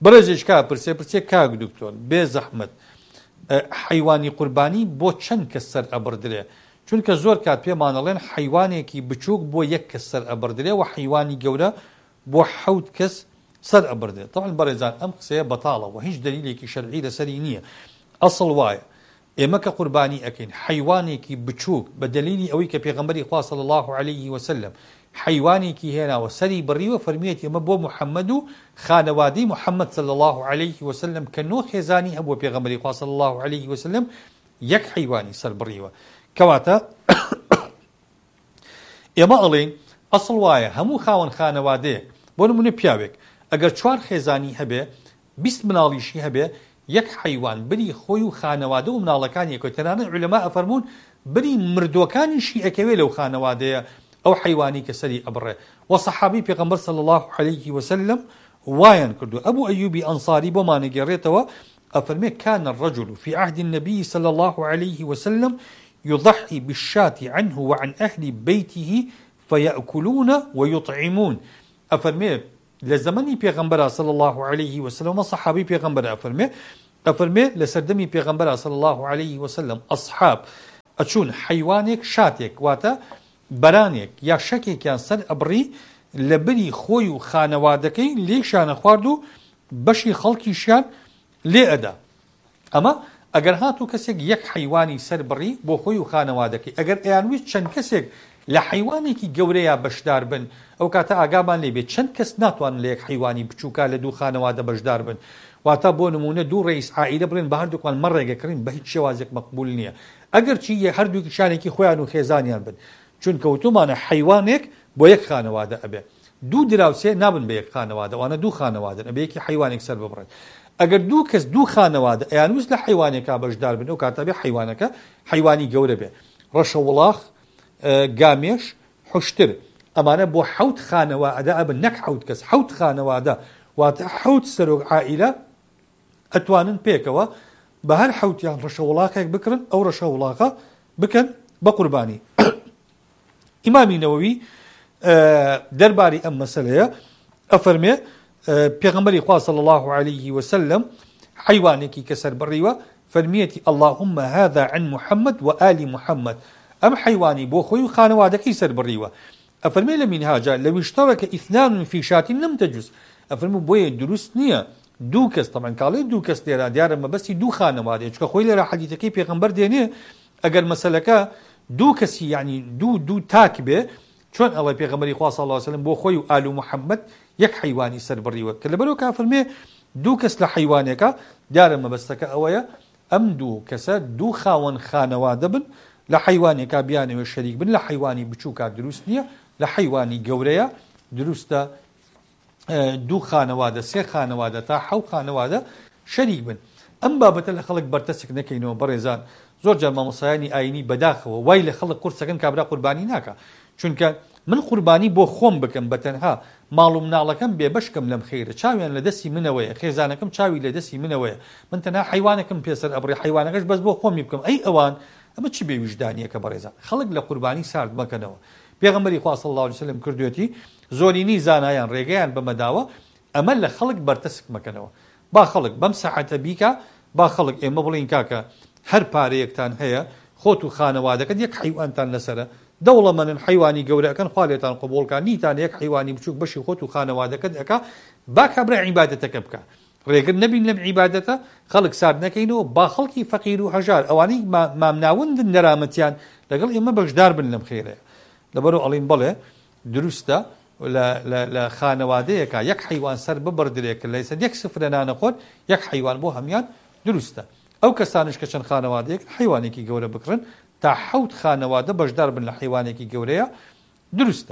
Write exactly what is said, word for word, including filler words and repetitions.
بەڕێزێک کا پرسێ پرسێ کاک دکتۆر بێ زەحمەت حیوانی قوربانی بۆ چەند کەس سەر ئەبڕدرێ؟ چونکە زۆر کات پێمانەڵێن حیوانێکی بچووک بۆ یەک کەس سەر ئەبڕدرێ و حیوانی گەورە بۆ حەوت کەس سەر ئەبڕدرێت. طبعاً بەڕێزان ئەم قسەیە بەتاڵەوە هیچ دەلیلێکی شەرعی لەسەری نییە. ئەسڵ وایە ئێمە کە قوربانی ئەکەین حیوانێکی بچووک بە دەلیلی ئەوەی کە پێغەمبەری خوا صلی الله عليه وسلم حیوانێکی هێناوە سەری بڕیوە فەرمیێت ئێمە بۆ محەممەد و خانەوادەی محەممەد صلی الله عليه وسلم کە نۆ خێزانی هەبووە پێغەمبەری خوا صلی الله عليه وسلم یەک حیوانی سەر بڕیوە. کەواتە ئێمە ئەڵێن ئەسڵ وایە هەموو خاوەن خانەوادەیەک بۆ نمونە پیاوێک ئەگەر چوار خێزانی هەبێ بیست مناڵیشی هەبێ یەک حیوان بری خۆی و خانەوادە و مناڵەکانی یەکەوە تەنانەت عولەما ئەفەرموون بری مردوەکانیشی ئەکەوێ لەو خانەوادەیە ئەو حیوانی کە سەری ئەبڕێ. و سەحابی پێغەمبەر صلی الله عليه وسلم وایان کردو. ئەبوو ئەیوبی ئەنصاری بۆمانەگەڕێتەوە ئەفەرمێ كان الرجل في عهد النبي صلى الله عليه وسلم يضحي بالشاة عنه وعن أهل بيته فيأكلون ويطعمون. أفرمي لزمني پیغمبر صلى الله عليه وسلم صحابي پیغمبر أفرمي أفرمي لسردمي پیغمبر صلى الله عليه وسلم أصحاب أتشون حيوانك شاتك واتا برانك يا شكي كان سر أبري لبري خوي وخانوادكي ليشان خواردو بشي خلقي شان لأدا. أما ئەگەر هاتوو کەسێک یەک حیوانی سەر بڕی بۆ خۆی و خانەوادەکەی ئەگەر ئەیانویست چەند کەسێک لە حیوانێکی گەورەیە بەشدار بن ئەو کاتە ئاگامان لێبێت چەند کەس ناتوانن لە یەک حیوانی بچووکە لە دوو خانەوادە بەشدار بن. واتە بۆ نمونە دوو ڕئیس عائیلە بڵێن بە هەردووکمان مە ڕێگەکردین بە هیچ شێوازێک مەقبول نییە ئەگەر چی هەردووکی شانێکی خۆیان و خێزانیان بن چونکە وتومانە حیوانێک بۆ یەک خانەوادە ئەبێ. دوو دراوسێ نابن بە یەک خانەوادە وانە دوو خانەوادەن ئەبێ یەکی حیوانێک سەر ببڕێن. ئەگەر دوو کەس دوو خانەوادە ئەیانویست لە حیوانێکا بەشدار بن ئەو کاتە بێ حیوانەکە حیوانی گەورە بێ. ڕەشە وڵاغ، گامێش، حوشتر ئەمانە بۆ حەوت خانەوادە ئەبن نەک حەوت کەس حەوت خانەوادە واتە حەوت سەرۆک عائیلە ئەتوانن پێکەوە بە هەر حەوتیان ڕەشە وڵاغێک بکڕن ئەو ڕەشە وڵاغە بکەن بە قوربانی. ئیمامی نەوەوی دەرباری ئەم مەسەلەیە ئەفەرمێ پیغمبری خوا صلی الله عليه وسلم حیوانێکی کە سەر بڕیوە فەرمیەتی اللهم هذا عن محمد وآل محمد ئەم حیوانی بۆ خۆی و خانەوادەکەی سەر بڕیوە. ئەفەرمێ لە مینهاجە لو اشترك اثنان في شاة لم تجوز. ئەفەرمێ بۆیە دروست نییە دوو کەس طبعا کاڵێ دوو کەس لێرە دیارە مەبەستی دوو خانەوادەیە چکە خۆی لێرە حەدیثەکەی پێغەمبەر دێنێ ئەگەر مەسەلەکە دوو کەسی یعنی دوو دوو تاک بێ چۆن ئەڵێ پێغەمبەری خوا صلی الله عليه وسلم بۆ خۆی و ئال محەممەد یەک حیوانی سەر بڕیوە کە لەبەرەوە کا فەرمێ دوو کەس لە حیوانێکە دیارە مەبەستەکە ئەوەیە ئەم دوو کەسە دوو خاوەن خانەوادە بن لە حیوانێکا بیانەوە شەریک بن لە حیوانی بچووکە دروست نییە لە حیوانی گەورەیە دروستە دوو خانەوادە سێ خانەوادە تا حەوت خانەوادە شەریک بن. ئەم بابەتە لە خەڵک بەرتەسک نەکەینەوە بەڕێزان. زۆر جار مامۆسایانی ئاینی بەداخەوە وای لە خەڵک قورسەکەن کابرا قوربانی ناکە چونکە من قوربانی بۆ خۆم بکەم بەتەنها ماڵ و مناڵەکەم بێبەشکەم لەم خێرە چاویان لە دەستی منەوەیە خێزانەکەم چاوی لە دەستی منەوەیە من تەنها حیوانەکەم پێسەر ئەبڕێ حیوانەکەش بەس بۆ خۆمی بکەم ئەی ئەوان ئەمە چی بێ ویژدانیەکە بەڕێزان خەڵک لە قوربانی سارد مەکەنەوە. پێغەمبەری خوا صلی الله عليه وسلم کردوێتی زۆرینی زانایان ڕێگەیان بەمەداوە ئەمە لە خەڵک بەرتەسک مەکەنەوە. با خەڵک بەم سەعاتە بیکە با خەڵک ئێمە بڵین کاکە هەر پارەیەکتان هەیە خۆت و خانەوادەکەت یەک حیوانتان لەسرە دەوڵەمەندن حیوانی گەورەکەن خوا لێتان قبوڵکە نیتان یەک حیوانی بچووک بەشی خۆت و خانەوادەکەت ئەکا با کابرا عیبادەتەکە بکە ڕێگر نەبین لەم عیبادەتە خەڵک سارد نەکەینەوە با خەڵکی فەقیر و هەژار ئەوانەی مامناوندن نەرامەتیان لەگەڵ ئێمە بەشدار بن لەم خێرەیە. لەبەرەوە ئەڵین بەڵێ دروستە لە خانەوادەیەکە یەک حیوان سەر ببڕدرێکە لە سەر یەک سفرە نانەخۆت یەک حیوان بۆ هەمیان دروستە. ئەو کەسانش کە چەند خانەوادەیەک حیوانێکی گەورە بکڕن تا حەوت خانەوادە بەشدار بن لە حیوانێکی گەورەیە دروستە.